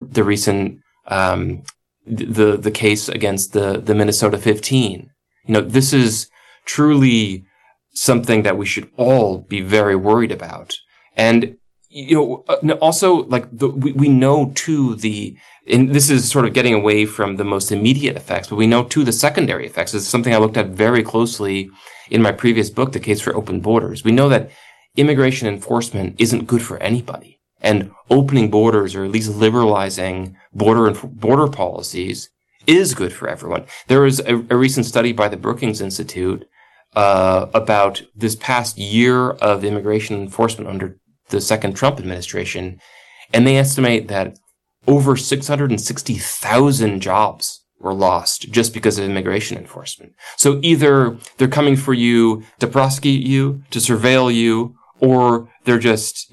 the recent the case against the Minnesota 15. This is truly something that we should all be very worried about. And also, we know too and this is sort of getting away from the most immediate effects, but we know too the secondary effects. This is something I looked at very closely in my previous book, The Case for Open Borders. We know that immigration enforcement isn't good for anybody, and opening borders, or at least liberalizing border policies, is good for everyone. There was a recent study by the Brookings Institute about this past year of immigration enforcement under the second Trump administration, and they estimate that over 660,000 jobs were lost just because of immigration enforcement. So either they're coming for you to prosecute you, to surveil you, or they're just,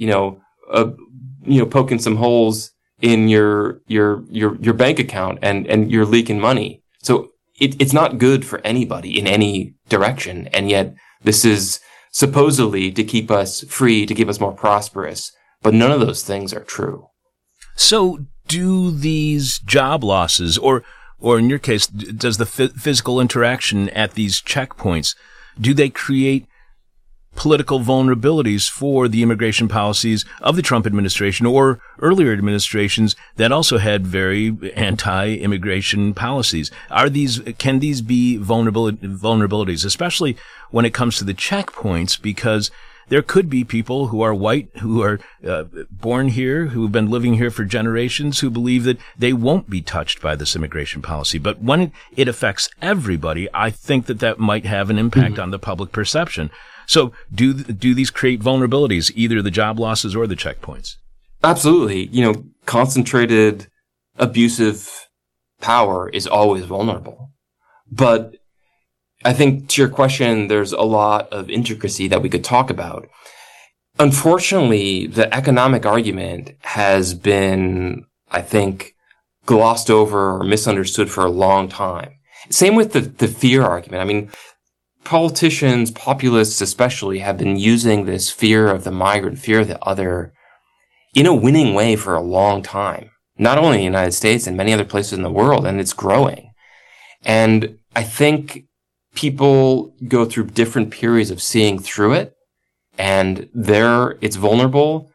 poking some holes in your bank account and you're leaking money. So it's not good for anybody in any direction. And yet this is supposedly to keep us free, to keep us more prosperous. But none of those things are true. So do these job losses, or in your case, does the physical interaction at these checkpoints, do they create political vulnerabilities for the immigration policies of the Trump administration or earlier administrations that also had very anti-immigration policies? Can these be vulnerabilities, especially when it comes to the checkpoints? Because there could be people who are white, who are born here, who have been living here for generations, who believe that they won't be touched by this immigration policy. But when it affects everybody, I think that might have an impact on the public perception. So do these create vulnerabilities, either the job losses or the checkpoints? Absolutely. Concentrated abusive power is always vulnerable. But I think to your question, there's a lot of intricacy that we could talk about. Unfortunately, the economic argument has been, I think, glossed over or misunderstood for a long time. Same with the fear argument. I mean, politicians, populists especially, have been using this fear of the migrant, fear of the other, in a winning way for a long time. Not only in the United States and many other places in the world, and it's growing. And I think people go through different periods of seeing through it, and it's vulnerable.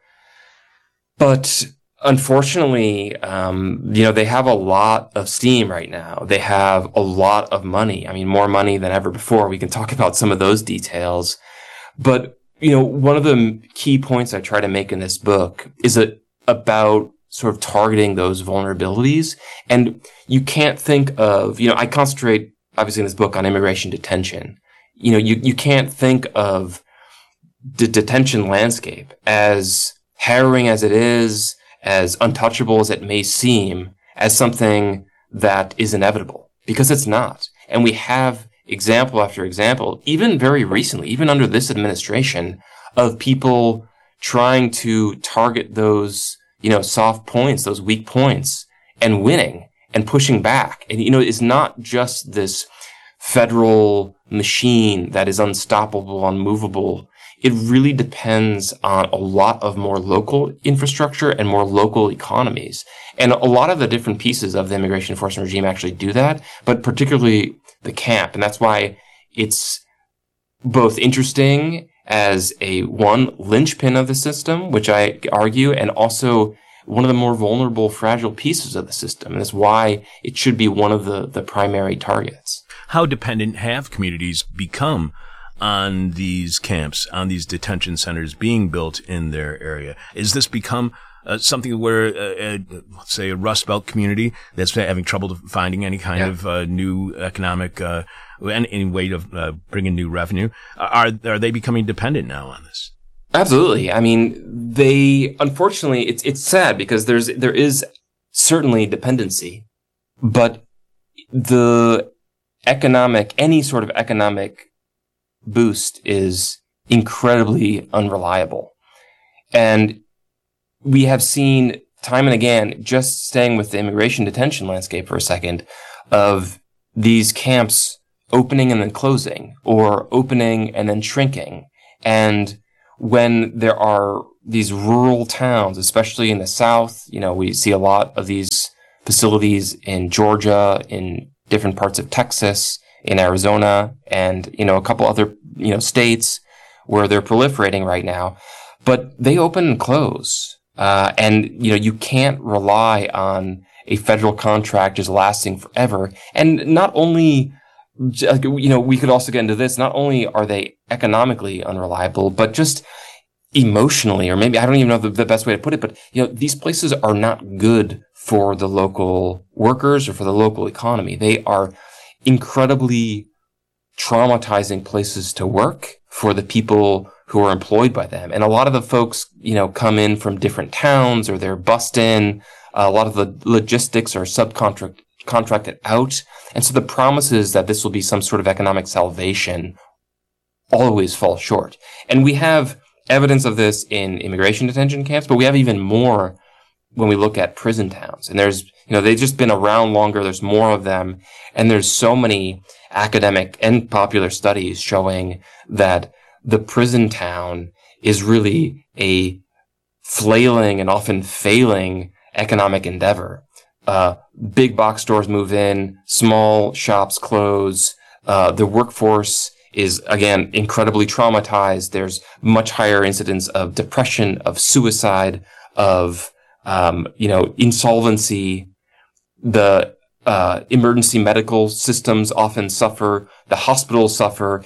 But unfortunately, they have a lot of steam right now. They have a lot of money. I mean, more money than ever before. We can talk about some of those details. But, one of the key points I try to make in this book is about sort of targeting those vulnerabilities. And you can't think of, I concentrate obviously in this book on immigration detention. You can't think of the detention landscape, as harrowing as it is, as untouchable as it may seem, as something that is inevitable, because it's not. And we have example after example, even very recently, even under this administration, of people trying to target those, soft points, those weak points, and winning and pushing back. And, it's not just this federal machine that is unstoppable, unmovable. It really depends on a lot of more local infrastructure and more local economies. And a lot of the different pieces of the immigration enforcement regime actually do that, but particularly the camp. And that's why it's both interesting as a linchpin of the system, which I argue, and also one of the more vulnerable, fragile pieces of the system. And that's why it should be one of the primary targets. How dependent have communities become on these camps, on these detention centers being built in their area? Is this become something where, let's say, a Rust Belt community that's having trouble finding any kind of new economic any way to bring in new revenue, are they becoming dependent now on this? Absolutely. I mean, unfortunately, it's sad because there is certainly dependency, but any sort of economic boost is incredibly unreliable. And we have seen time and again, just staying with the immigration detention landscape for a second, of these camps opening and then closing, or opening and then shrinking. And when there are these rural towns, especially in the South, we see a lot of these facilities in Georgia, in different parts of Texas, in Arizona, and, a couple other, states where they're proliferating right now. But they open and close. And you can't rely on a federal contract just lasting forever. And not only, we could also get into this, not only are they economically unreliable, but just emotionally, or maybe I don't even know the best way to put it, but, these places are not good for the local workers or for the local economy. They are incredibly traumatizing places to work for the people who are employed by them. And a lot of the folks, come in from different towns, or they're bussed in. A lot of the logistics are contracted out. And so the promises that this will be some sort of economic salvation always fall short. And we have evidence of this in immigration detention camps, but we have even more when we look at prison towns. And there's, they've just been around longer. There's more of them. And there's so many academic and popular studies showing that the prison town is really a flailing and often failing economic endeavor. Big box stores move in, small shops close, the workforce is, again, incredibly traumatized. There's much higher incidence of depression, of suicide, of, insolvency. The emergency medical systems often suffer. The hospitals suffer.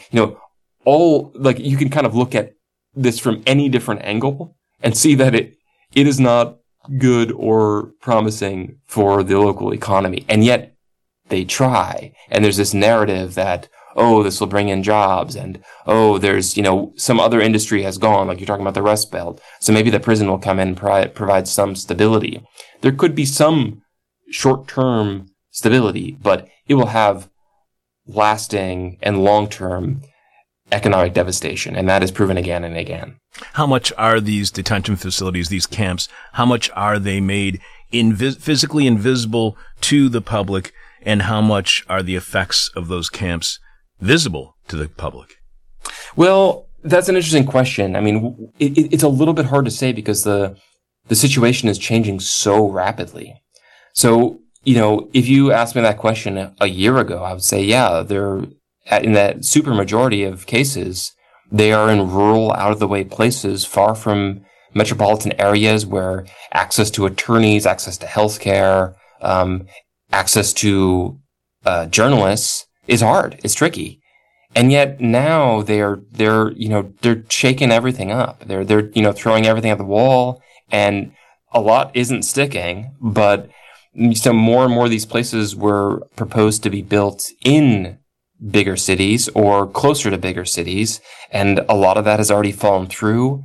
You can kind of look at this from any different angle and see that it is not good or promising for the local economy. And yet they try. And there's this narrative that, this will bring in jobs, and, there's, some other industry has gone, like you're talking about the Rust Belt. So maybe the prison will come in and provide some stability. There could be some short-term stability, but it will have lasting and long-term economic devastation, and that is proven again and again. How much are these detention facilities, these camps, how much are they made physically invisible to the public, and how much are the effects of those camps visible to the public? Well, that's an interesting question. I mean, it's a little bit hard to say because the situation is changing so rapidly. So, if you asked me that question a year ago, I would say, yeah, they're in that super majority of cases, they are in rural, out-of-the-way places, far from metropolitan areas where access to attorneys, access to healthcare, access to journalists is hard. It's tricky. And yet now they're shaking everything up. They're throwing everything at the wall, and a lot isn't sticking, but so more and more of these places were proposed to be built in bigger cities or closer to bigger cities, and a lot of that has already fallen through.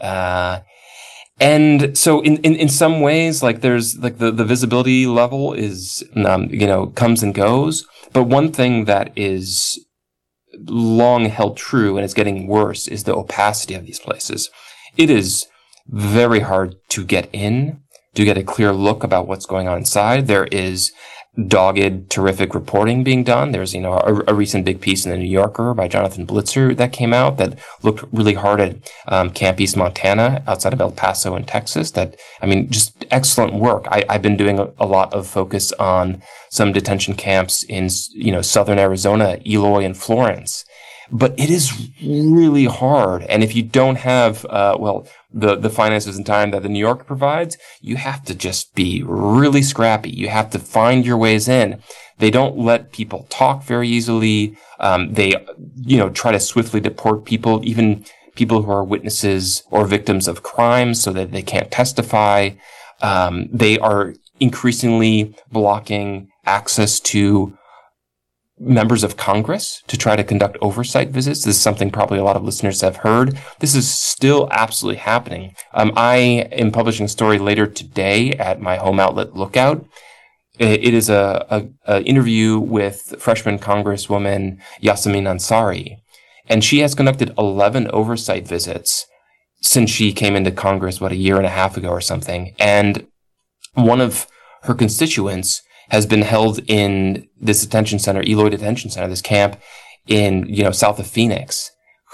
And so in some ways, like there's like the visibility level is, comes and goes. But one thing that is long held true and is getting worse is the opacity of these places. It is very hard to get in, to get a clear look about what's going on inside. There is dogged, terrific reporting being done. There's, a recent big piece in the New Yorker by Jonathan Blitzer that came out that looked really hard at Camp East Montana outside of El Paso in Texas. Just excellent work. I've been doing a lot of focus on some detention camps in, southern Arizona, Eloy and Florence. But it is really hard. And if you don't have, the finances and time that the New Yorker provides, you have to just be really scrappy. You have to find your ways in. They don't let people talk very easily. They, try to swiftly deport people, even people who are witnesses or victims of crimes, so that they can't testify. They are increasingly blocking access to members of Congress to try to conduct oversight visits. This is something probably a lot of listeners have heard. This is still absolutely happening. I am publishing a story later today at my home outlet Lookout. It is a interview with freshman Congresswoman Yasamin Ansari, and she has conducted 11 oversight visits since she came into Congress, a year and a half ago or something. And one of her constituents has been held in this detention center, Eloy Detention Center, this camp in, south of Phoenix,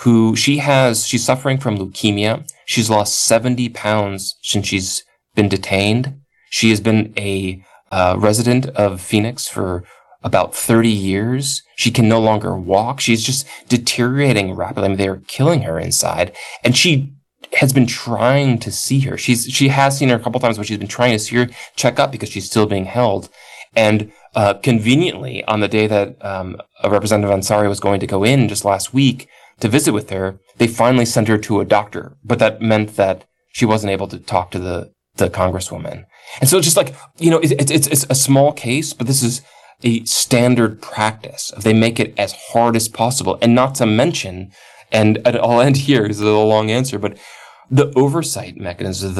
she's suffering from leukemia. She's lost 70 pounds since she's been detained. She has been a resident of Phoenix for about 30 years. She can no longer walk. She's just deteriorating rapidly. I mean, they're killing her inside. And she has been trying to see her. She has seen her a couple times, but she's been trying to see her, check up, because she's still being held. And conveniently, on the day that a Representative Ansari was going to go in just last week to visit with her, they finally sent her to a doctor. But that meant that she wasn't able to talk to the congresswoman. And so it's just like, it's a small case, but this is a standard practice. They make it as hard as possible. And not to mention, and I'll end here because it's a long answer, but the oversight mechanisms,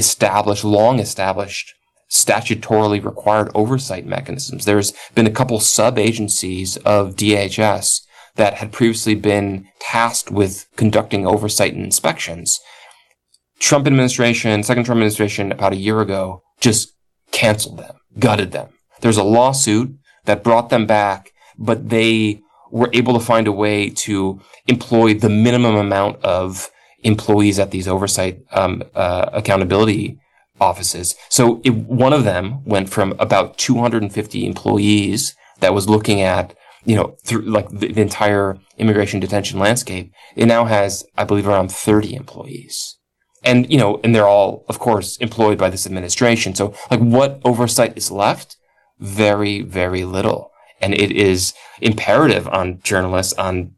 long established, statutorily required oversight mechanisms. There's been a couple sub-agencies of DHS that had previously been tasked with conducting oversight and inspections. Second Trump administration, about a year ago, just canceled them, gutted them. There's a lawsuit that brought them back, but they were able to find a way to employ the minimum amount of employees at these oversight accountability offices. So one of them went from about 250 employees that was looking at, through like the entire immigration detention landscape. It now has, I believe, around 30 employees. And, and they're all, of course, employed by this administration. So like what oversight is left? Very, very little. And it is imperative on journalists, on,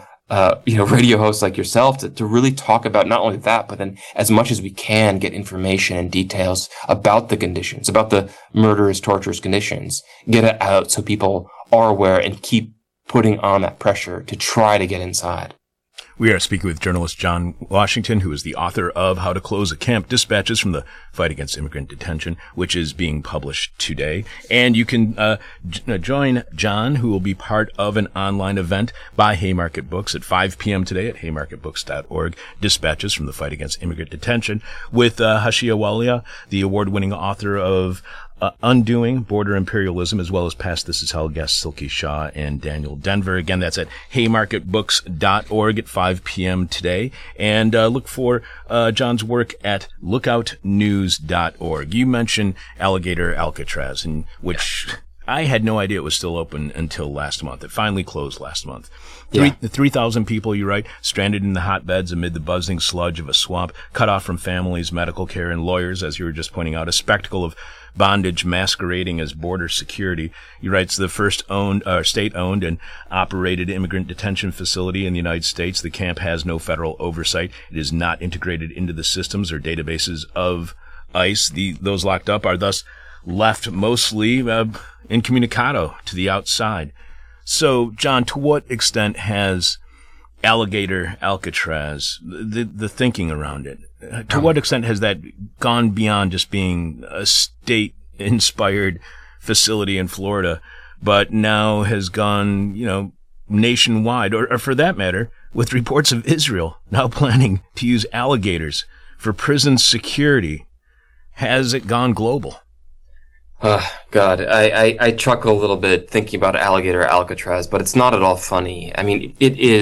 radio hosts like yourself to really talk about not only that, but then as much as we can get information and details about the conditions, about the murderous, torturous conditions, get it out so people are aware and keep putting on that pressure to try to get inside. We are speaking with journalist John Washington, who is the author of How to Close a Camp, Dispatches from the Fight Against Immigrant Detention, which is being published today. And you can join John, who will be part of an online event by Haymarket Books at 5 p.m. today at haymarketbooks.org, Dispatches from the Fight Against Immigrant Detention, with Hashia Walia, the award-winning author of Undoing Border Imperialism, as well as past This Is Hell guests Silky Shaw and Daniel Denver. Again, that's at haymarketbooks.org at 5 p.m. today. And look for John's work at lookoutnews.org. You mentioned Alligator Alcatraz, which I had no idea it was still open until last month. It finally closed last month. 3,000 people, you write, stranded in the hotbeds amid the buzzing sludge of a swamp, cut off from families, medical care, and lawyers, as you were just pointing out, a spectacle of bondage masquerading as border security. He writes, the first state-owned and operated immigrant detention facility in the United States. The camp has no federal oversight. It is not integrated into the systems or databases of ICE. Those locked up are thus left mostly incommunicado to the outside. So, John, to what extent has Alligator Alcatraz, the thinking around it, to what extent has that gone beyond just being a state-inspired facility in Florida, but now has gone, nationwide, or for that matter, with reports of Israel now planning to use alligators for prison security? Has it gone global? God, I chuckle a little bit thinking about Alligator Alcatraz, but it's not at all funny. I mean,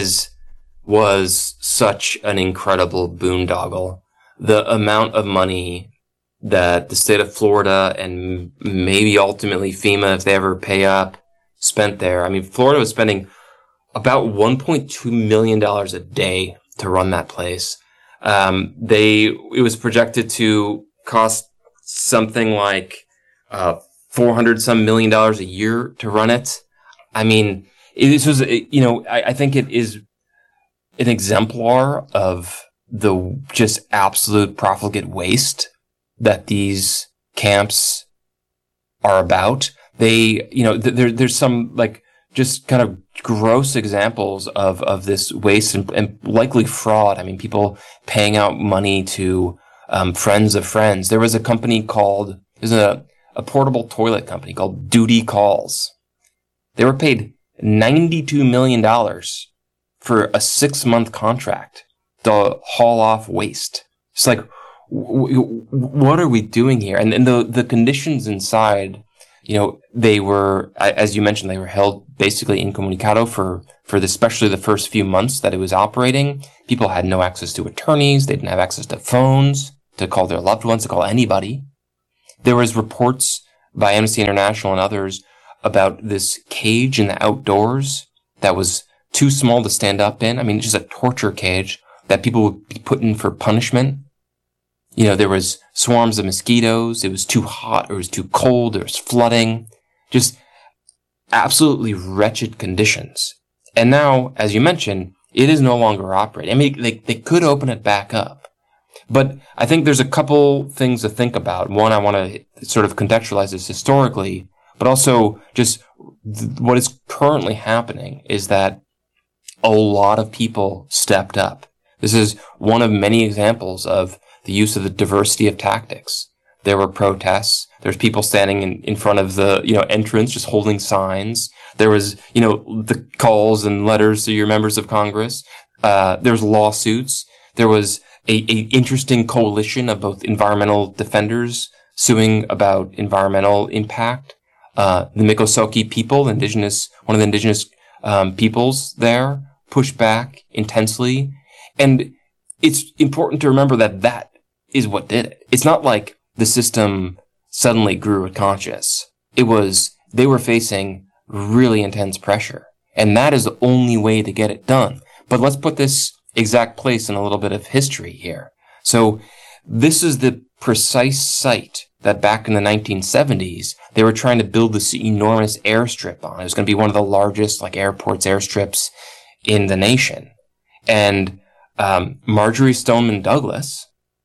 was such an incredible boondoggle. The amount of money that the state of Florida and maybe ultimately FEMA, if they ever pay up, spent there. I mean, Florida was spending about $1.2 million a day to run that place. It was projected to cost something like $400 some million a year to run it. I mean, this was, I think it is an exemplar of the just absolute profligate waste that these camps are about. They, there's some like just kind of gross examples of this waste and likely fraud. I mean, people paying out money to friends of friends. There was a company there's a portable toilet company called Duty Calls. They were paid $92 million for a 6-month contract to haul off waste. It's like, what are we doing here? And the conditions inside, they were, as you mentioned, they were held basically incommunicado for especially the first few months that it was operating. People had no access to attorneys. They didn't have access to phones to call their loved ones, to call anybody. There was reports by Amnesty International and others about this cage in the outdoors that was too small to stand up in. I mean, just a torture cage that people would be put in for punishment. There was swarms of mosquitoes. It was too hot. It was too cold. There was flooding. Just absolutely wretched conditions. And now, as you mentioned, it is no longer operating. I mean, they could open it back up. But I think there's a couple things to think about. One, I want to sort of contextualize this historically, but also just what is currently happening is that a lot of people stepped up. This is one of many examples of the use of the diversity of tactics. There were protests. There's people standing in front of the, entrance, just holding signs. There was, the calls and letters to your members of Congress. There's lawsuits. There was a interesting coalition of both environmental defenders suing about environmental impact. The Miccosukee people, one of the indigenous peoples there, pushed back intensely. And it's important to remember that is what did it. It's not like the system suddenly grew conscious. They were facing really intense pressure. And that is the only way to get it done. But let's put this exact place in a little bit of history here. So this is the precise site that back in the 1970s, they were trying to build this enormous airstrip on. It was going to be one of the largest, airstrips in the nation. And Marjory Stoneman Douglas,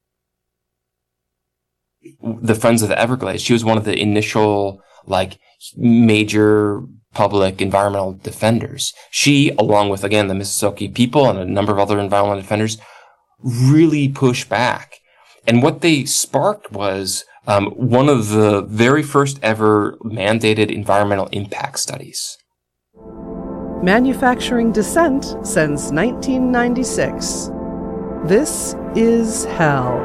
the Friends of the Everglades, she was one of the initial, major public environmental defenders. She, along with, again, the Miccosukee people and a number of other environmental defenders, really pushed back. And what they sparked was one of the very first ever mandated environmental impact studies. Manufacturing dissent since 1996. This is hell.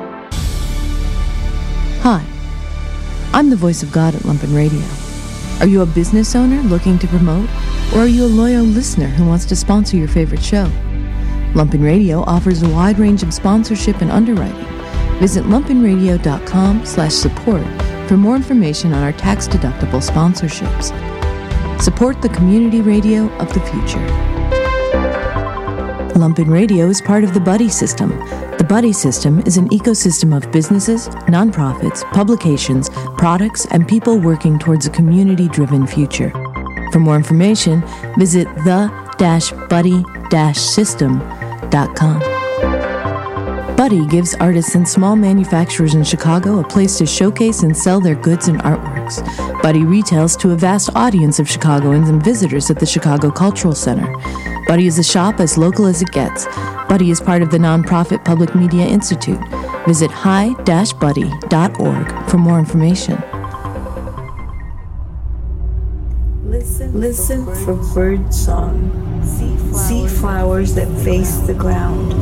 Hi, I'm the voice of God at Lumpen Radio. Are you a business owner looking to promote? Or are you a loyal listener who wants to sponsor your favorite show? Lumpen Radio offers a wide range of sponsorship and underwriting. Visit lumpenradio.com/support for more information on our tax-deductible sponsorships. Support the community radio of the future. Lumpen Radio is part of the Buddy System. The Buddy System is an ecosystem of businesses, nonprofits, publications, products, and people working towards a community-driven future. For more information, visit the-buddy-system.com. Buddy gives artists and small manufacturers in Chicago a place to showcase and sell their goods and artworks. Buddy retails to a vast audience of Chicagoans and visitors at the Chicago Cultural Center. Buddy is a shop as local as it gets. Buddy is part of the nonprofit Public Media Institute. Visit hi-buddy.org for more information. Listen for bird song. See flowers that face the ground.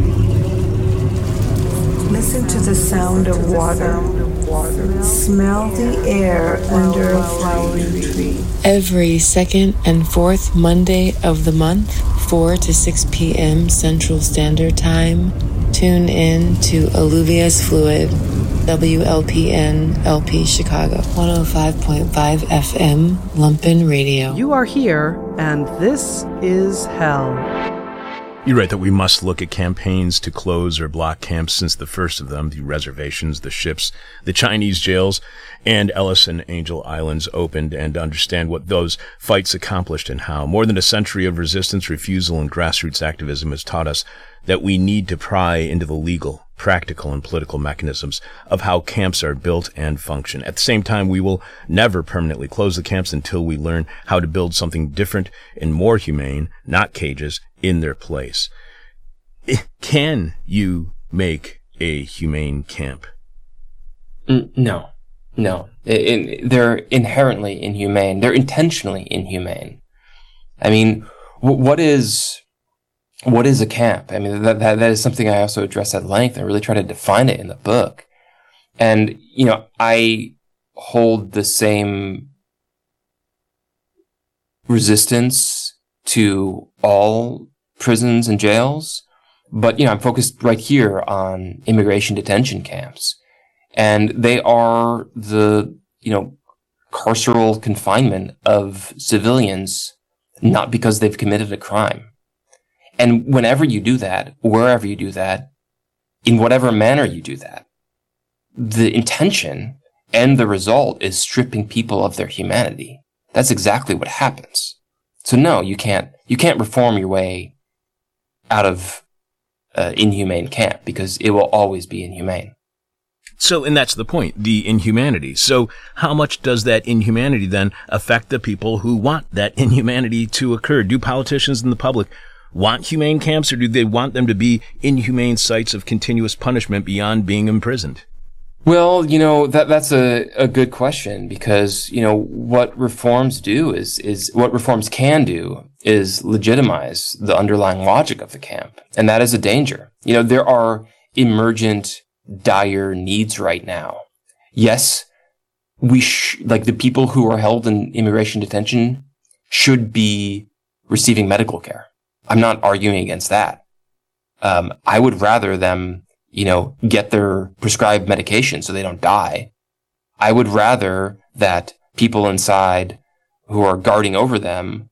Listen to the sound of water. Smell the air under a flowering tree. Every second and fourth Monday of the month, 4 to 6 p.m. Central Standard Time, tune in to Alluvius Fluid, WLPN LP Chicago, 105.5 FM, Lumpen Radio. You are here, and this is hell. You're right that we must look at campaigns to close or block camps since the first of them, the reservations, the ships, the Chinese jails, and Ellis and Angel Islands opened, and understand what those fights accomplished and how. More than a century of resistance, refusal, and grassroots activism has taught us that we need to pry into the legal, practical, and political mechanisms of how camps are built and function. At the same time, we will never permanently close the camps until we learn how to build something different and more humane, not cages, in their place. Can you make a humane camp? No. They're inherently inhumane. They're intentionally inhumane. I mean, what is a camp? I mean, that is something I also address at length. I really try to define it in the book. And, I hold the same resistance to all prisons and jails. But, I'm focused right here on immigration detention camps. And they are the, carceral confinement of civilians, not because they've committed a crime. And whenever you do that, wherever you do that, in whatever manner you do that, the intention and the result is stripping people of their humanity. That's exactly what happens. So no, you can't reform your way out of inhumane camp, because it will always be inhumane. So, and that's the point, the inhumanity. So how much does that inhumanity then affect the people who want that inhumanity to occur? Do politicians and the public want humane camps, or do they want them to be inhumane sites of continuous punishment beyond being imprisoned? Well, that's a good question, because, what reforms do is what reforms can do is legitimize the underlying logic of the camp. And that is a danger. There are emergent, dire needs right now. Yes, the people who are held in immigration detention should be receiving medical care. I'm not arguing against that. I would rather them, get their prescribed medication so they don't die. I would rather that people inside who are guarding over them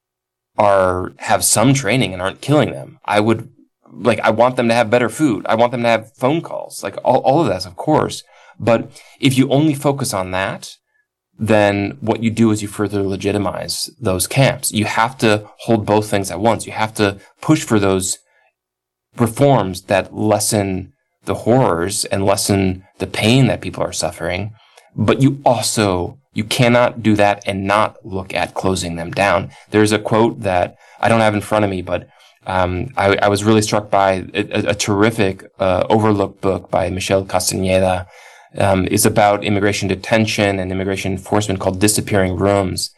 have some training and aren't killing them. I want them to have better food. I want them to have phone calls, all of that, of course. But if you only focus on that, then what you do is you further legitimize those camps. You have to hold both things at once. You have to push for those reforms that lessen the horrors and lessen the pain that people are suffering. But you cannot do that and not look at closing them down. There's a quote that I don't have in front of me, but I was really struck by a terrific overlooked book by Michelle Castañeda. It's about immigration detention and immigration enforcement, called Disappearing Rooms.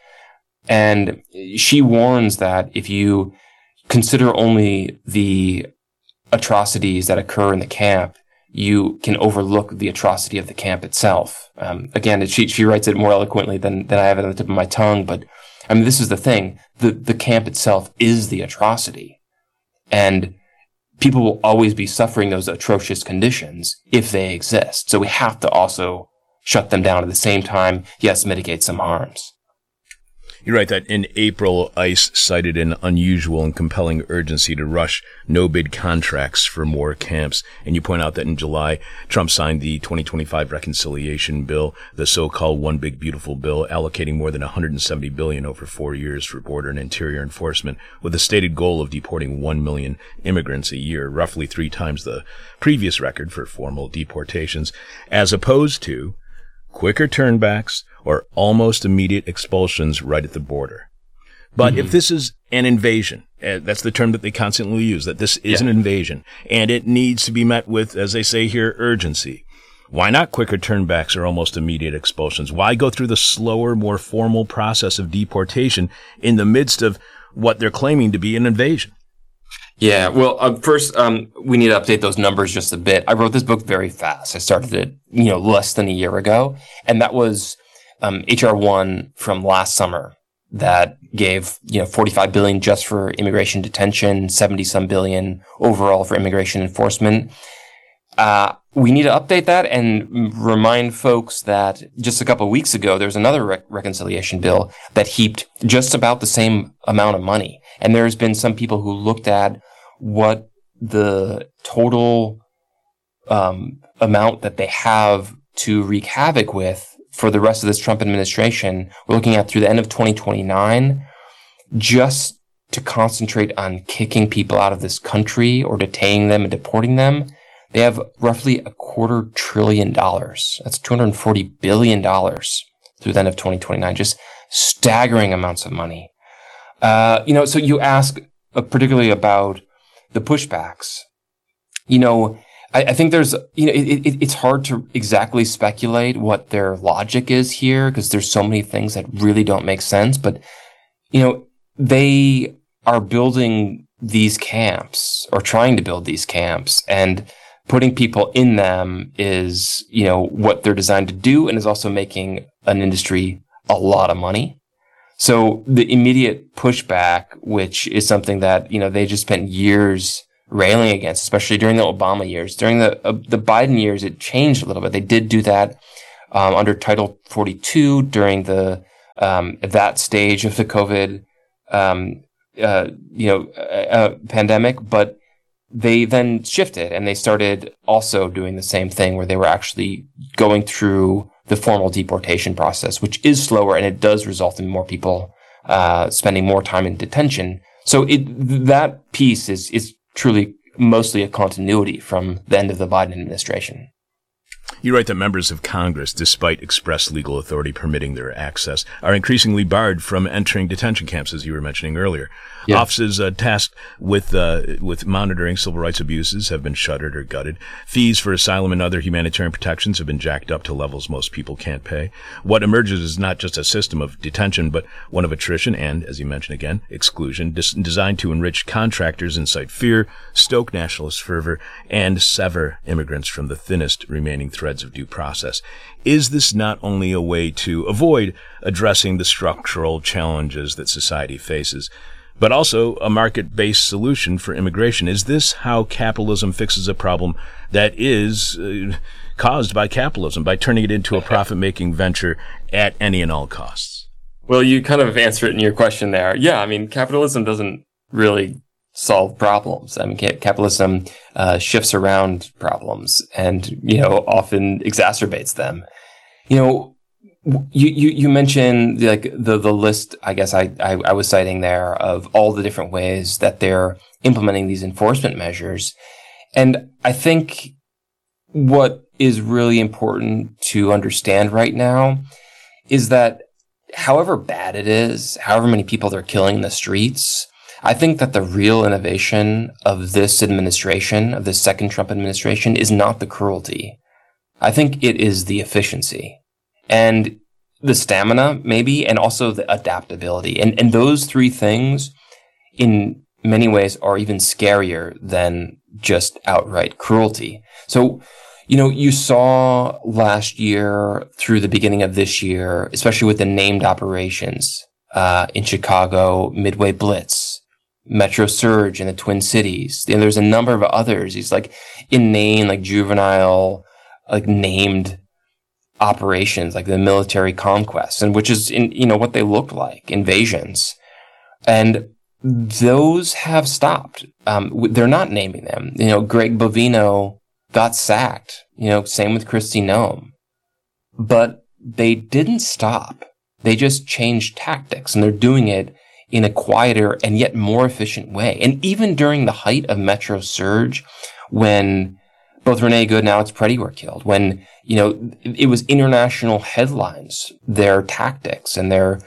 And she warns that if you consider only the atrocities that occur in the camp, you can overlook the atrocity of the camp itself. Again, she writes it more eloquently than I have it on the tip of my tongue, but this is the thing. The camp itself is the atrocity. And people will always be suffering those atrocious conditions if they exist. So we have to also shut them down at the same time, yes, mitigate some harms. You're right that in April, ICE cited an unusual and compelling urgency to rush no-bid contracts for more camps. And you point out that in July, Trump signed the 2025 reconciliation bill, the so-called One Big Beautiful Bill, allocating more than $170 billion over 4 years for border and interior enforcement, with the stated goal of deporting 1 million immigrants a year, roughly 3 times the previous record for formal deportations, as opposed to quicker turnbacks or almost immediate expulsions right at the border. But if this is an invasion, that's the term that they constantly use, that this is an invasion, and it needs to be met with, as they say here, urgency. Why not quicker turnbacks or almost immediate expulsions? Why go through the slower, more formal process of deportation in the midst of what they're claiming to be an invasion? Yeah, well, first, we need to update those numbers just a bit. I wrote this book very fast. I started it, less than a year ago. And that was H.R. 1 from last summer that gave, $45 billion just for immigration detention, 70-some billion overall for immigration enforcement. We need to update that and remind folks that just a couple of weeks ago, there was another reconciliation bill that heaped just about the same amount of money. And there's been some people who looked at what the total amount that they have to wreak havoc with for the rest of this Trump administration. We're looking at through the end of 2029, just to concentrate on kicking people out of this country or detaining them and deporting them. They have roughly $250 billion. That's $240 billion through the end of 2029. Just staggering amounts of money. So you ask particularly about the pushbacks. I think there's, it's hard to exactly speculate what their logic is here because there's so many things that really don't make sense. But, they are building these camps or trying to build these camps, and putting people in them is, what they're designed to do, and is also making an industry a lot of money. So the immediate pushback, which is something that, they just spent years railing against, especially during the Obama years. During the Biden years, it changed a little bit. They did do that under Title 42 during that stage of the COVID pandemic, but they then shifted and they started also doing the same thing where they were actually going through the formal deportation process, which is slower and it does result in more people spending more time in detention. So that piece is truly mostly a continuity from the end of the Biden administration. You write that members of Congress, despite express legal authority permitting their access, are increasingly barred from entering detention camps, as you were mentioning earlier. Yeah. Offices tasked with monitoring civil rights abuses have been shuttered or gutted. Fees for asylum and other humanitarian protections have been jacked up to levels most people can't pay. What emerges is not just a system of detention, but one of attrition and, as you mentioned again, exclusion, designed to enrich contractors, incite fear, stoke nationalist fervor, and sever immigrants from the thinnest remaining threads of due process. Is this not only a way to avoid addressing the structural challenges that society faces, but also a market-based solution for immigration? Is this how capitalism fixes a problem that is caused by capitalism, by turning it into a profit-making venture at any and all costs? Well, you kind of answered it in your question there. Yeah, capitalism doesn't really solve problems. Capitalism shifts around problems and, often exacerbates them. You mentioned like the list, I guess I was citing there, of all the different ways that they're implementing these enforcement measures. And I think what is really important to understand right now is that however bad it is, however many people they're killing in the streets, I think that the real innovation of this administration, of this second Trump administration, is not the cruelty. I think it is the efficiency and the stamina, maybe, and also the adaptability. And those three things, in many ways, are even scarier than just outright cruelty. So, you saw last year through the beginning of this year, especially with the named operations in Chicago, Midway Blitz, Metro Surge in the Twin Cities. And there's a number of others. These like inane, like juvenile, like named operations, like the military conquest, and which is what they looked like, invasions. And those have stopped. They're not naming them. Greg Bovino got sacked. Same with Kristi Noem. But they didn't stop. They just changed tactics, and they're doing it in a quieter and yet more efficient way. And even during the height of Metro Surge, when both Renee Good and Alex Preddy were killed, when, it was international headlines, their tactics and their,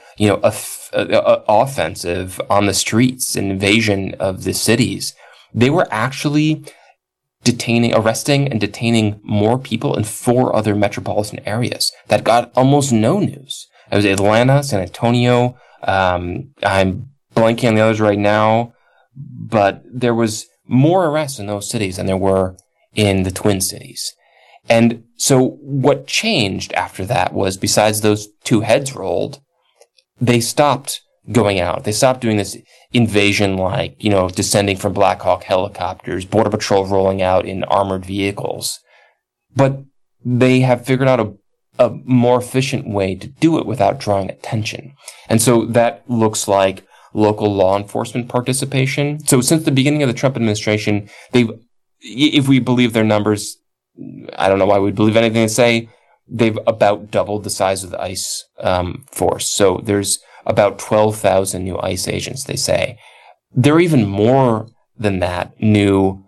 offensive on the streets and invasion of the cities, they were actually arresting and detaining more people in 4 other metropolitan areas that got almost no news. It was Atlanta, San Antonio. I'm blanking on the others right now, but there was more arrests in those cities than there were in the Twin Cities. And so what changed after that was, besides those 2 heads rolled, they stopped going out. They stopped doing this invasion, like, descending from Black Hawk helicopters, Border Patrol rolling out in armored vehicles. But they have figured out a more efficient way to do it without drawing attention. And so that looks like local law enforcement participation. So since the beginning of the Trump administration, if we believe their numbers, I don't know why we'd believe anything they say, they've about doubled the size of the ICE force. So there's about 12,000 new ICE agents, they say. There are even more than that new,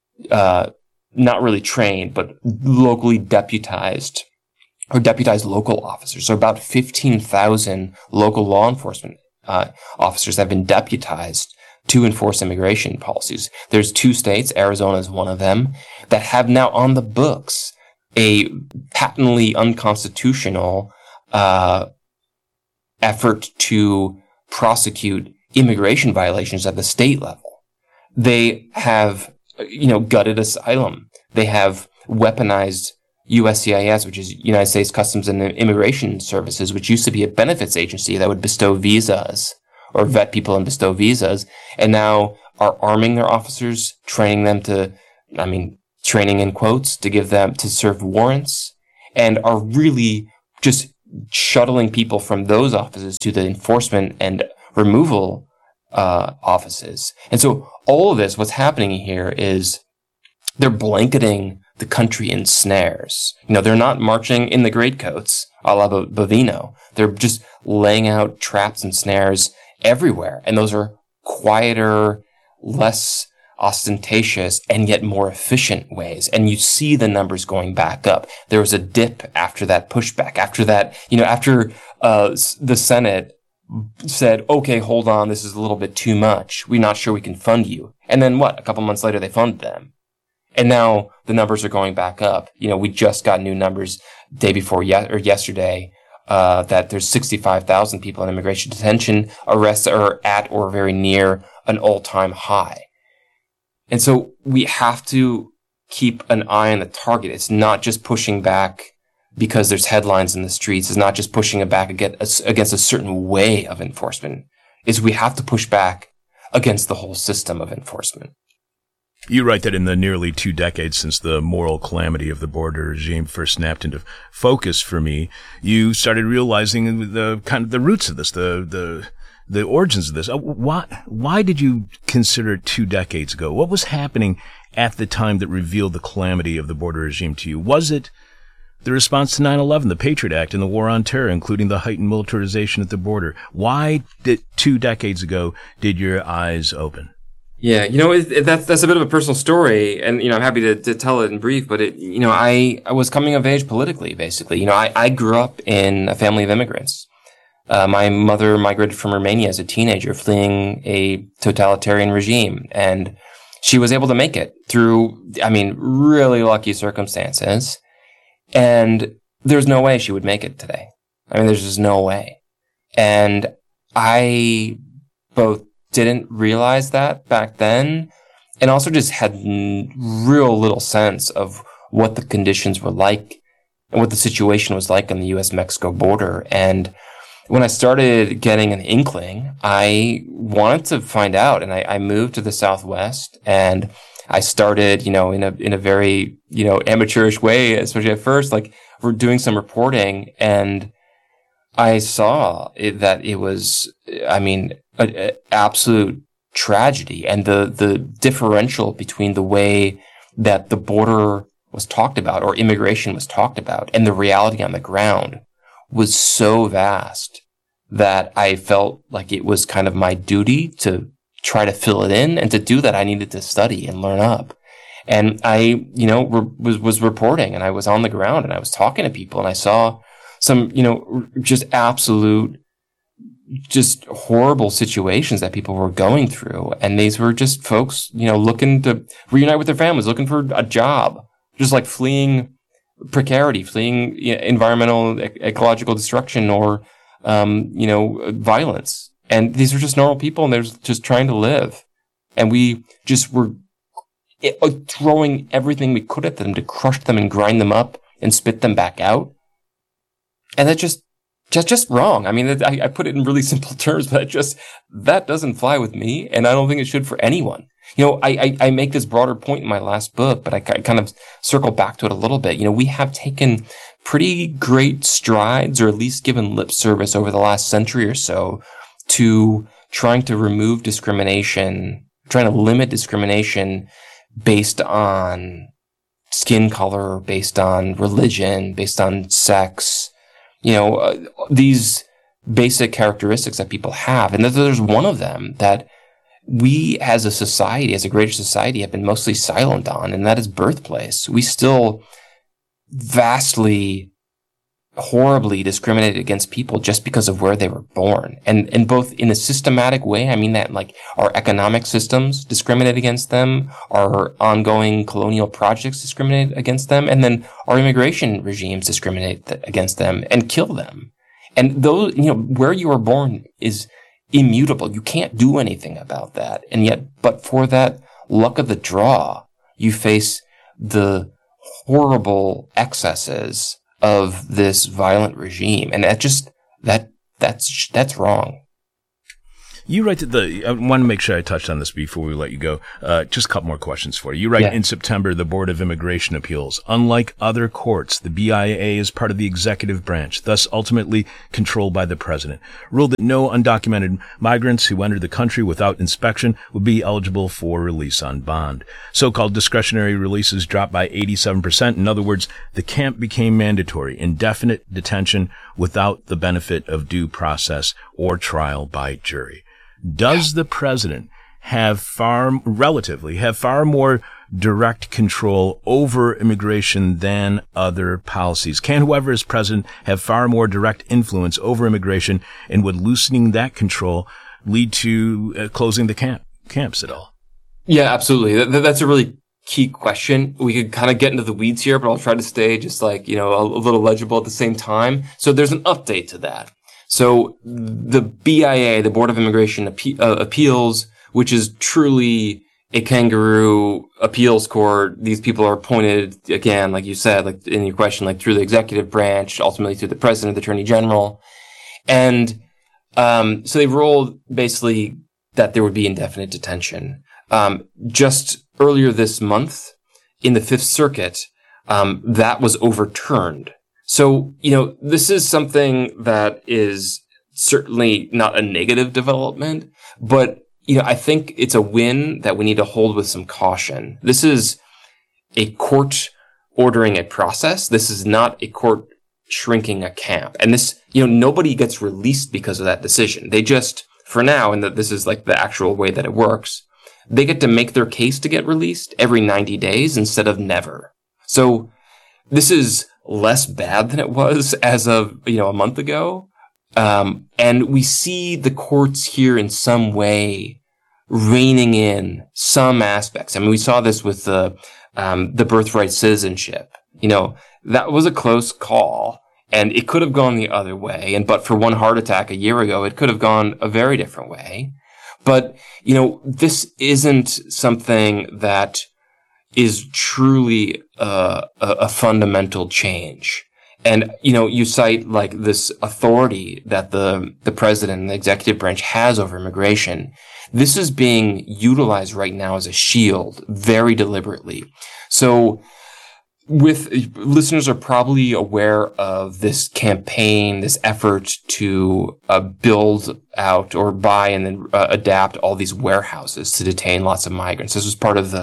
not really trained, but locally deputized or deputized local officers. So about 15,000 local law enforcement officers have been deputized to enforce immigration policies. There's 2 states, Arizona is one of them, that have now on the books a patently unconstitutional effort to prosecute immigration violations at the state level. They have, gutted asylum. They have weaponized USCIS, which is United States Customs and Immigration Services, which used to be a benefits agency that would bestow visas or vet people and bestow visas, and now are arming their officers, training them to, training in quotes, to give them, to serve warrants, and are really just shuttling people from those offices to the enforcement and removal offices. And so all of this, what's happening here is they're blanketing the country in snares. They're not marching in the greatcoats a la Bovino. They're just laying out traps and snares everywhere. And those are quieter, less ostentatious, and yet more efficient ways. And you see the numbers going back up. There was a dip after that pushback. After that, after the Senate said, okay, hold on, this is a little bit too much. We're not sure we can fund you. And then what? A couple months later, they funded them. And now the numbers are going back up. We just got new numbers day before yesterday, that there's 65,000 people in immigration detention. Arrests are at or very near an all-time high. And so we have to keep an eye on the target. It's not just pushing back because there's headlines in the streets. It's not just pushing it back against a certain way of enforcement. We have to push back against the whole system of enforcement. You write that in the nearly 2 decades since the moral calamity of the border regime first snapped into focus for me, you started realizing the kind of the roots of this, the origins of this. Why did you consider it 2 decades ago? What was happening at the time that revealed the calamity of the border regime to you? Was it the response to 9/11, the Patriot Act, and the war on terror, including the heightened militarization at the border? Why did 2 decades ago did your eyes open? Yeah, that's a bit of a personal story, and I'm happy to tell it in brief. But I was coming of age politically, basically. I grew up in a family of immigrants. My mother migrated from Romania as a teenager, fleeing a totalitarian regime, and she was able to make it through, really lucky circumstances. And there's no way she would make it today. There's just no way. And I both didn't realize that back then, and also just had real little sense of what the conditions were like and what the situation was like on the U.S.-Mexico border. And when I started getting an inkling, I wanted to find out, and I moved to the Southwest, and I started, in a very, amateurish way, especially at first, we're doing some reporting, and I saw that it was, an absolute tragedy, and the differential between the way that the border was talked about or immigration was talked about and the reality on the ground was so vast that I felt like it was kind of my duty to try to fill it in. And to do that, I needed to study and learn up. And I, was reporting, and I was on the ground, and I was talking to people, and I saw some, just absolute, just horrible situations that people were going through. And these were just folks, looking to reunite with their families, looking for a job, just fleeing precarity, fleeing environmental, ecological destruction, or, violence. And these are just normal people, and they're just trying to live. And we just were throwing everything we could at them to crush them and grind them up and spit them back out. And that's just wrong. I put it in really simple terms, but that doesn't fly with me, and I don't think it should for anyone. I make this broader point in my last book, but I kind of circle back to it a little bit. We have taken pretty great strides, or at least given lip service over the last century or so, to trying to remove discrimination, trying to limit discrimination based on skin color, based on religion, based on sex, these basic characteristics that people have. And there's one of them that we as a society, as a greater society, have been mostly silent on, and that is birthplace. We still vastly, horribly discriminated against people just because of where they were born. And both in a systematic way, I mean that our economic systems discriminate against them, our ongoing colonial projects discriminate against them, and then our immigration regimes discriminate against them and kill them. And those, where you were born is immutable. You can't do anything about that. And yet, but for that luck of the draw, you face the horrible excesses of this violent regime. And that's wrong. You write that I want to make sure I touched on this before we let you go. Just a couple more questions for you. You write in September, the Board of Immigration Appeals, unlike other courts, the BIA is part of the executive branch, thus ultimately controlled by the president, ruled that no undocumented migrants who entered the country without inspection would be eligible for release on bond. So-called discretionary releases dropped by 87%. In other words, the camp became mandatory, indefinite detention without the benefit of due process or trial by jury. Does the president have far more direct control over immigration than other policies? Can whoever is president have far more direct influence over immigration, and would loosening that control lead to closing the camps at all? Yeah, absolutely. That's a really key question. We could kind of get into the weeds here, but I'll try to stay just a little legible at the same time. So there's an update to that. So the BIA, the Board of Immigration Appeals, which is truly a kangaroo appeals court, these people are appointed, again, like you said, like in your question, like through the executive branch, ultimately through the president, the attorney general. And so they ruled basically that there would be indefinite detention. Just earlier this month in the Fifth Circuit, that was overturned. So, this is something that is certainly not a negative development, but, I think it's a win that we need to hold with some caution. This is a court ordering a process. This is not a court shrinking a camp. And this, nobody gets released because of that decision. They just, for now, and this is like the actual way that it works, they get to make their case to get released every 90 days instead of never. So this is less bad than it was as of, a month ago. And we see the courts here in some way reining in some aspects. I mean, we saw this with the birthright citizenship. That was a close call, and it could have gone the other way. But for one heart attack a year ago, it could have gone a very different way. But, this isn't something that is truly a fundamental change. And, you cite like this authority that the president and the executive branch has over immigration. This is being utilized right now as a shield very deliberately. So listeners are probably aware of this campaign, this effort to build out or buy and then adapt all these warehouses to detain lots of migrants. This was part of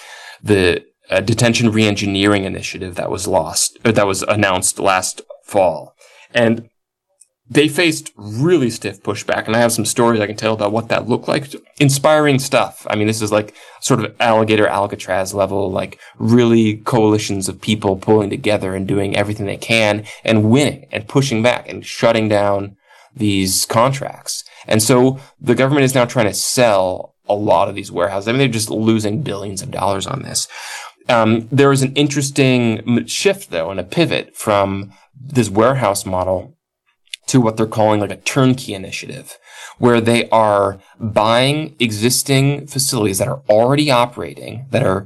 the detention reengineering initiative that was announced last fall. And they faced really stiff pushback. And I have some stories I can tell about what that looked like. Inspiring stuff. I mean, this is like sort of alligator Alcatraz level, like really coalitions of people pulling together and doing everything they can and winning and pushing back and shutting down these contracts. And so the government is now trying to sell a lot of these warehouses. I mean, they're just losing billions of dollars on this. There is an interesting shift, though, and a pivot from this warehouse model to what they're calling like a turnkey initiative, where they are buying existing facilities that are already operating, that are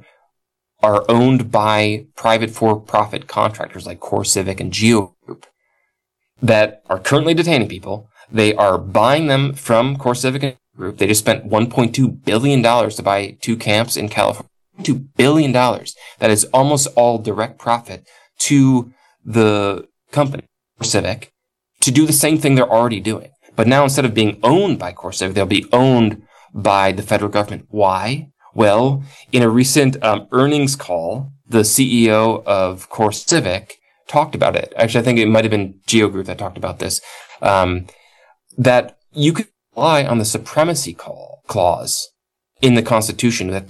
owned by private for-profit contractors like CoreCivic and Geo Group that are currently detaining people. They are buying them from CoreCivic and Group. They just spent $1.2 billion to buy 2 camps in California. $2 billion. That is almost all direct profit to the company, CoreCivic, to do the same thing they're already doing. But now instead of being owned by CoreCivic, they'll be owned by the federal government. Why? Well, in a recent earnings call, the CEO of CoreCivic talked about it. Actually, I think it might have been Geo Group that talked about this, that you could rely on the supremacy clause in the Constitution, that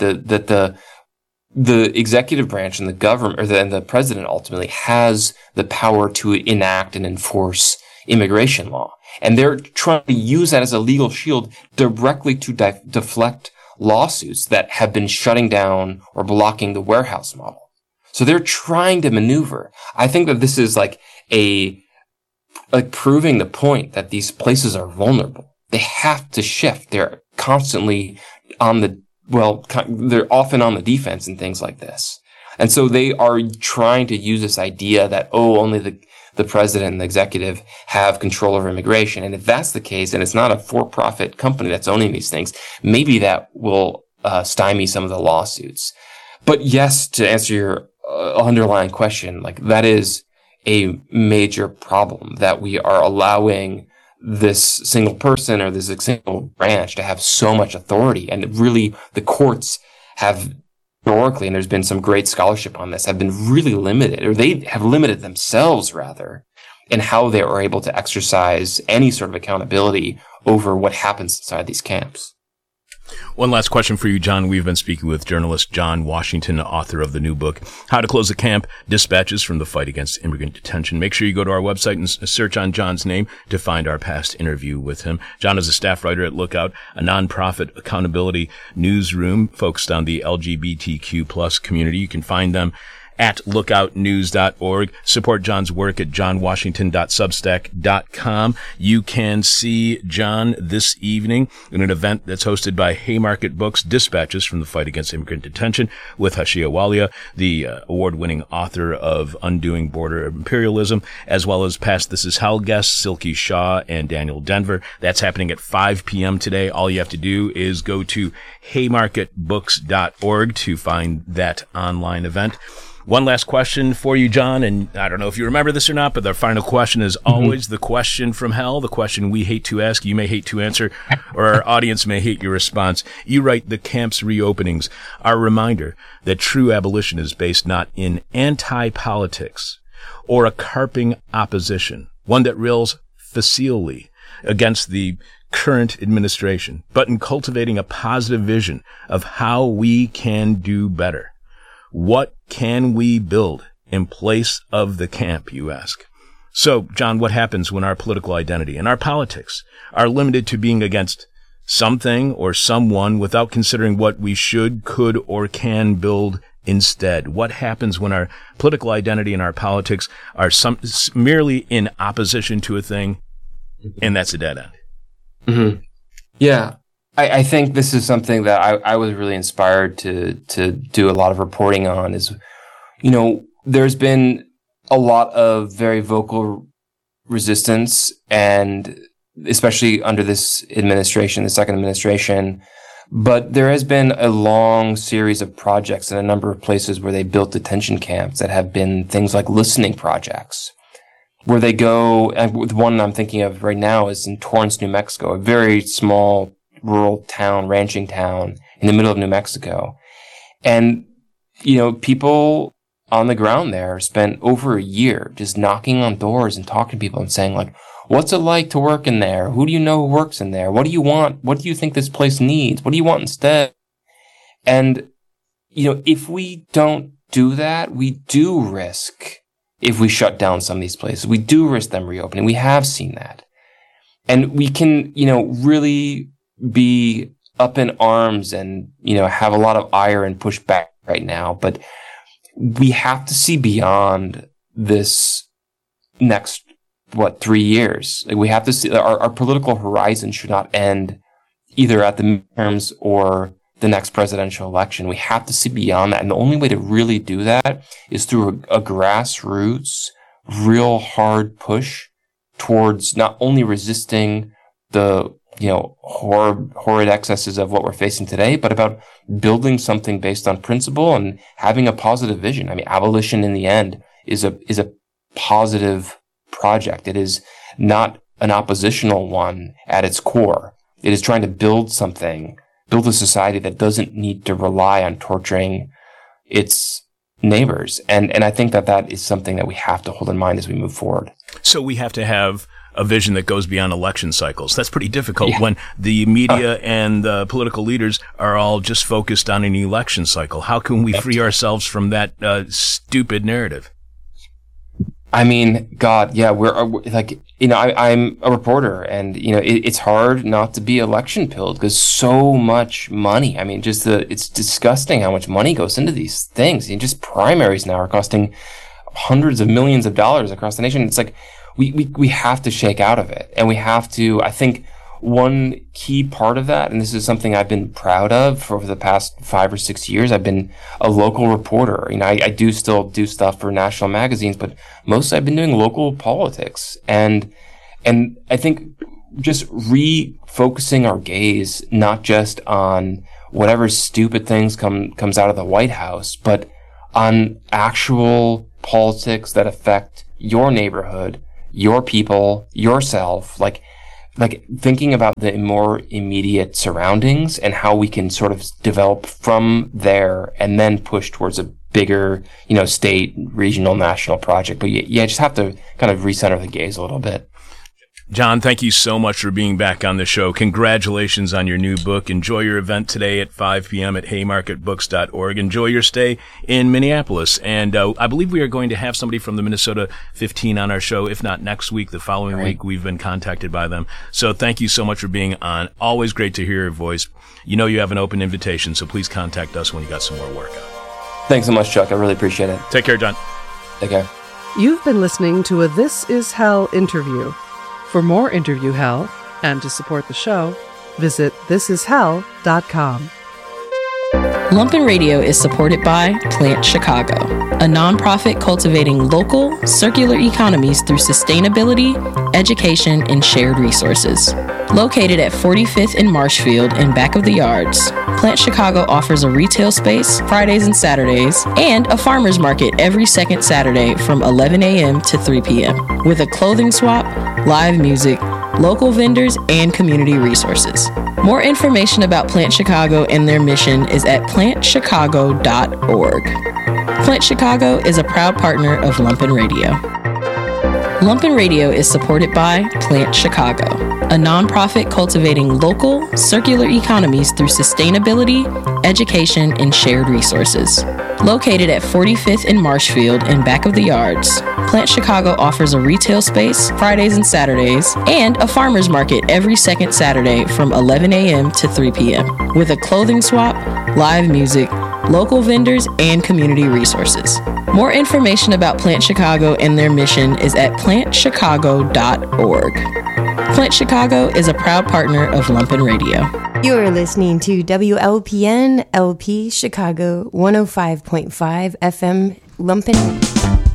the executive branch and the government, and the president ultimately has the power to enact and enforce immigration law. And they're trying to use that as a legal shield directly to deflect lawsuits that have been shutting down or blocking the warehouse model. So they're trying to maneuver. I think that this is like proving the point that these places are vulnerable. They have to shift. They're constantly they're often on the defense and things like this. And so they are trying to use this idea that, only the president and the executive have control over immigration. And if that's the case, and it's not a for-profit company that's owning these things, maybe that will stymie some of the lawsuits. But yes, to answer your underlying question, like that is a major problem, that we are allowing this single person or this single branch to have so much authority. And really, the courts have historically, and there's been some great scholarship on this, have been really limited, or they have limited themselves rather, in how they are able to exercise any sort of accountability over what happens inside these camps. One last question for you, John. We've been speaking with journalist John Washington, author of the new book, How to Close the Camp, Dispatches from the Fight Against Immigrant Detention. Make sure you go to our website and search on John's name to find our past interview with him. John is a staff writer at Lookout, a nonprofit accountability newsroom focused on the LGBTQ plus community. You can find them at lookoutnews.org. Support John's work at johnwashington.substack.com. You can see John this evening in an event that's hosted by Haymarket Books, Dispatches from the Fight Against Immigrant Detention, with Hashia Walia, the award-winning author of Undoing Border Imperialism, as well as past This Is Hell guests, Silky Shaw and Daniel Denver. That's happening at 5 p.m. today. All you have to do is go to haymarketbooks.org to find that online event. One last question for you, John, and I don't know if you remember this or not, but the final question is always the question from hell, the question we hate to ask, you may hate to answer, or our audience may hate your response. You write, the camp's reopenings are a reminder that true abolition is based not in anti-politics or a carping opposition, one that rails facilely against the current administration, but in cultivating a positive vision of how we can do better. What can we build in place of the camp, you ask? So, John, what happens when our political identity and our politics are limited to being against something or someone without considering what we should, could, or can build instead? What happens when our political identity and our politics are merely in opposition to a thing, and that's a dead end? Mm-hmm. Yeah. I think this is something that I was really inspired to do a lot of reporting on is, there's been a lot of very vocal resistance, and especially under this administration, the second administration, but there has been a long series of projects in a number of places where they built detention camps that have been things like listening projects, where they go, and the one I'm thinking of right now is in Torrance, New Mexico, a very small rural town, ranching town in the middle of New Mexico. And, people on the ground there spent over a year just knocking on doors and talking to people and saying, like, what's it like to work in there? Who do you know who works in there? What do you want? What do you think this place needs? What do you want instead? And, if we don't do that, we do risk, if we shut down some of these places, we do risk them reopening. We have seen that. And we can, really be up in arms and, have a lot of ire and push back right now. But we have to see beyond this next, 3 years. Like, we have to see our political horizon should not end either at the midterms or the next presidential election. We have to see beyond that. And the only way to really do that is through a grassroots, real hard push towards not only resisting the horrid excesses of what we're facing today, but about building something based on principle and having a positive vision. I mean, abolition in the end is a positive project. It is not an oppositional one at its core. It is trying to build a society that doesn't need to rely on torturing its neighbors. And I think that is something that we have to hold in mind as we move forward. So we have to have a vision that goes beyond election cycles. That's pretty difficult when the media and the political leaders are all just focused on an election cycle. How can we free ourselves from that stupid narrative? I mean, God, yeah, we're like, I'm a reporter, and, it's hard not to be election pilled because so much money. I mean, it's disgusting how much money goes into these things. And just primaries now are costing hundreds of millions of dollars across the nation. It's like, we have to shake out of it, and we have to, I think one key part of that, and this is something I've been proud of for over the past 5 or 6 years, I've been a local reporter. I do still do stuff for national magazines, but mostly I've been doing local politics. And I think just refocusing our gaze, not just on whatever stupid things comes out of the White House, but on actual politics that affect your neighborhood, your people, yourself, like thinking about the more immediate surroundings and how we can sort of develop from there and then push towards a bigger, state, regional, national project. But you just have to kind of recenter the gaze a little bit. John, thank you so much for being back on the show. Congratulations on your new book. Enjoy your event today at 5 p.m. at haymarketbooks.org. Enjoy your stay in Minneapolis. And I believe we are going to have somebody from the Minnesota 15 on our show, if not next week, the following week. We've been contacted by them. So thank you so much for being on. Always great to hear your voice. You know you have an open invitation, so please contact us when you got some more work out. Thanks so much, Chuck. I really appreciate it. Take care, John. Take care. You've been listening to a This Is Hell interview. For more interview hell, and to support the show, visit thisishell.com. Lumpen Radio is supported by Plant Chicago, a nonprofit cultivating local, circular economies through sustainability, education, and shared resources. Located at 45th and Marshfield and back of the yards, Plant Chicago offers a retail space Fridays and Saturdays and a farmer's market every second Saturday from 11 a.m. to 3 p.m. with a clothing swap, live music, local vendors, and community resources. More information about Plant Chicago and their mission is at plantchicago.org. Plant Chicago is a proud partner of Lumpen Radio. Lumpen Radio is supported by Plant Chicago, a nonprofit cultivating local, circular economies through sustainability, education, and shared resources. Located at 45th and Marshfield and back of the yards, Plant Chicago offers a retail space Fridays and Saturdays and a farmer's market every second Saturday from 11 a.m. to 3 p.m. with a clothing swap, live music, local vendors, and community resources. More information about Plant Chicago and their mission is at plantchicago.org. Plant Chicago is a proud partner of Lumpen Radio. You're listening to WLPN LP Chicago 105.5 FM Lumpen.